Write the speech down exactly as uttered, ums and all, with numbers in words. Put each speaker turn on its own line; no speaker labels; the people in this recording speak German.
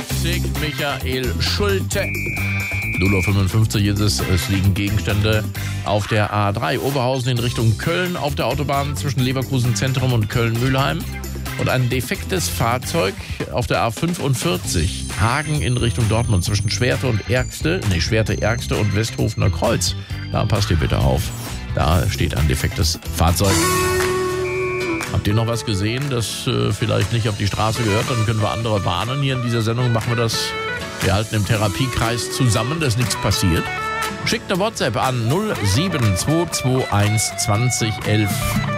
siebzig, Michael Schulte. null Uhr fünfundfünfzig ist es, es liegen Gegenstände auf der A drei Oberhausen in Richtung Köln auf der Autobahn zwischen Leverkusen Zentrum und Köln-Mühlheim. Und ein defektes Fahrzeug auf der A fünfundvierzig, Hagen in Richtung Dortmund zwischen Schwerte und Ergste, nee, Schwerte, Ergste und Westhofener Kreuz. Da passt ihr bitte auf. Da steht ein defektes Fahrzeug. Habt ihr noch was gesehen, das äh, vielleicht nicht auf die Straße gehört? Dann können wir andere warnen. Hier in dieser Sendung machen wir das. Wir halten im Therapiekreis zusammen, dass nichts passiert. Schickt eine WhatsApp an null sieben zwei zwei eins zwanzig elf.